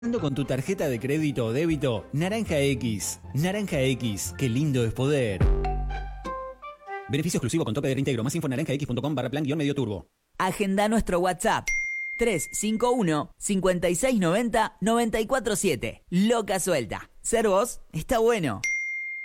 Con tu tarjeta de crédito o débito, Naranja X. Naranja X, qué lindo es poder. Beneficio exclusivo con tope de reintegro. Más info en naranjax.com/plan-medio turbo. Agenda nuestro WhatsApp 351-5690-947. Loca suelta. Ser vos está bueno.